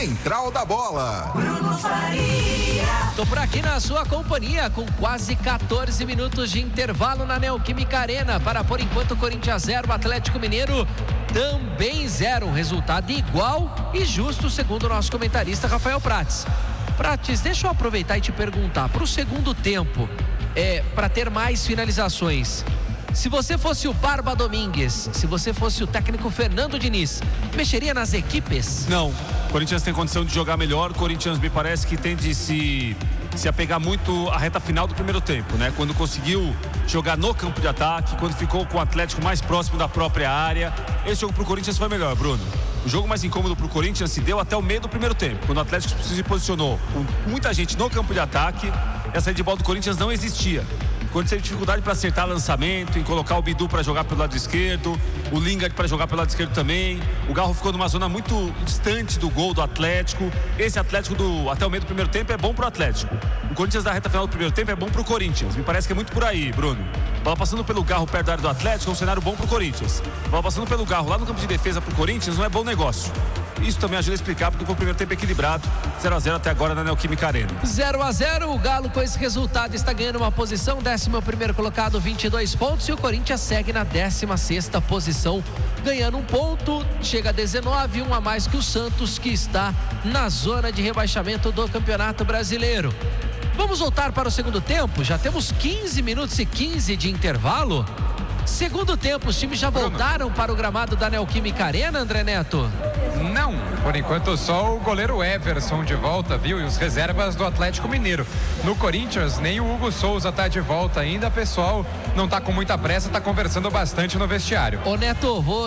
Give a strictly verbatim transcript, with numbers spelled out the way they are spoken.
Central da Bola. Bruno Faria. Tô por aqui na sua companhia com quase quatorze minutos de intervalo na Neoquímica Arena para, por enquanto, Corinthians zero, Atlético Mineiro também zero. Um resultado igual e justo, segundo o nosso comentarista Rafael Prates. Prates, deixa eu aproveitar e te perguntar, para o segundo tempo, é, para ter mais finalizações, se você fosse o Barba Domingues, se você fosse o técnico Fernando Diniz, mexeria nas equipes? Não, o Corinthians tem condição de jogar melhor. O Corinthians me parece que tem de se, se apegar muito à reta final do primeiro tempo, né? Quando conseguiu jogar no campo de ataque, quando ficou com o Atlético mais próximo da própria área. Esse jogo pro Corinthians foi melhor, Bruno. O jogo mais incômodo pro Corinthians se deu até o meio do primeiro tempo, quando o Atlético se posicionou com muita gente no campo de ataque. Essa saída de bola do Corinthians não existia. Quando teve dificuldade para acertar lançamento, em colocar o Bidu para jogar pelo lado esquerdo, o Lingard para jogar pelo lado esquerdo também. O Garro ficou numa zona muito distante do gol do Atlético. Esse Atlético do, até o meio do primeiro tempo é bom pro Atlético. O Corinthians da reta final do primeiro tempo é bom pro Corinthians. Me parece que é muito por aí, Bruno. Bola passando pelo Garro perto da área do Atlético é um cenário bom pro Corinthians. Bola passando pelo Garro lá no campo de defesa pro Corinthians não é bom negócio. Isso também ajuda a explicar porque foi o primeiro tempo equilibrado, zero a zero até agora na Neoquímica Arena. zero a zero, o Galo com esse resultado está ganhando uma posição, décimo primeiro colocado, vinte e dois pontos, e o Corinthians segue na décima sexta posição, ganhando um ponto, chega a dezenove, um a mais que o Santos, que está na zona de rebaixamento do Campeonato Brasileiro. Vamos voltar para o segundo tempo, já temos quinze minutos e quinze de intervalo. Segundo tempo, os times já voltaram para o gramado da Neoquímica Arena, André Neto? Não, por enquanto só o goleiro Everson de volta, viu? E os reservas do Atlético Mineiro. No Corinthians, nem o Hugo Souza tá de volta ainda, pessoal não tá com muita pressa, tá conversando bastante no vestiário. Ô Neto, vou